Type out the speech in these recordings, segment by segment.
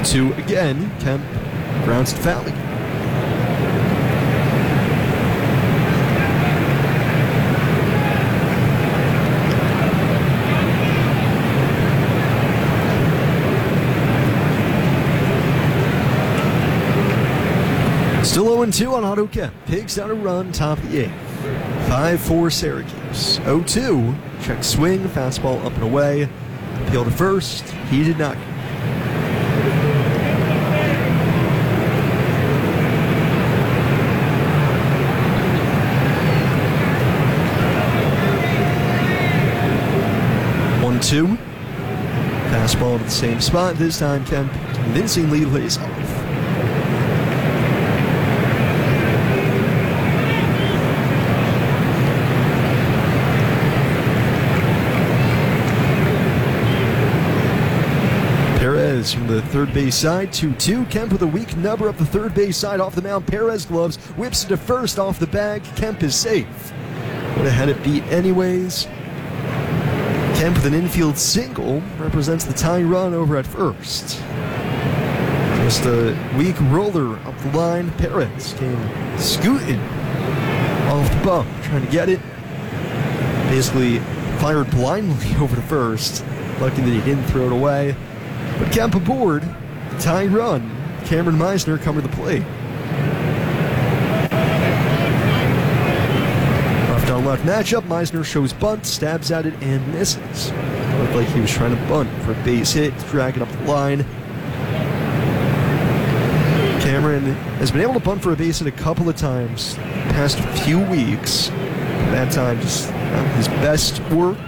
0-2 again. Kemp grounds to foul. Still 0-2 on Otto Kemp. Pigs out a run, top of the 8th. 5-4 Syracuse. 0-2. Check swing, fastball up and away. Appeal to first. He did not. Two. Fastball to the same spot. This time Kemp convincingly lays off. Perez from the third base side, 2-2. Kemp with a weak number up the third base side off the mound. Perez gloves, whips it to first off the bag. Kemp is safe. Would have had it beat anyways. Kemp with an infield single represents the tying run over at first. Just a weak roller up the line. Perez came scooting off the bump, trying to get it. Basically fired blindly over to first. Lucky that he didn't throw it away. But Kemp aboard. The tying run. Cameron Meisner coming to the plate. Left matchup, Meisner shows bunt, stabs at it, and misses. Looked like he was trying to bunt for a base hit, drag it up the line. Cameron has been able to bunt for a base hit a couple of times the past few weeks. That time, just not his best work.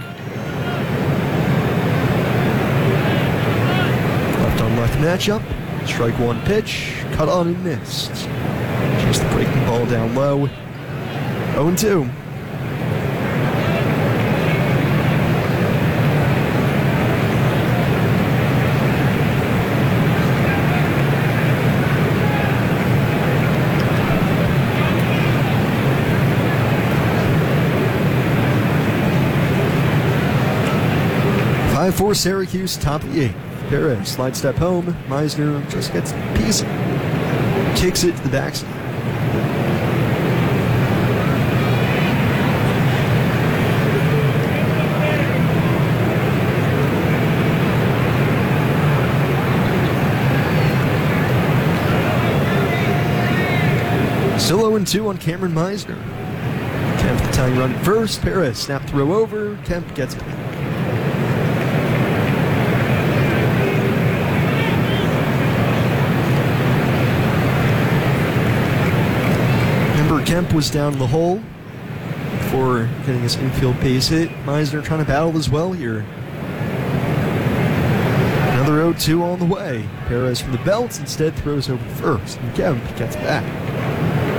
Left on left matchup, strike one pitch, cut on and missed. Just breaking ball down low. 0-2. 5-4 Syracuse, top of the 8th. Perez slide step home. Meisner just gets a piece. Kicks it to the backside. Still 0-2 on Cameron Meisner. Kemp the tying run at first. Perez snap throw over. Kemp gets back. Kemp was down the hole before getting his infield base hit. Meisner trying to battle as well here. Another 0-2 on the way. Perez from the belt instead throws over first, and Kemp gets back.